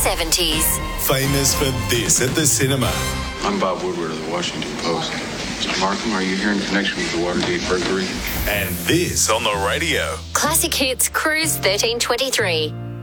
70s. Famous for this at the cinema. I'm Bob Woodward of the Washington Post. Mr. Markham, are you here in connection with the Watergate burglary? And this on the radio. Classic Hits Cruise 1323.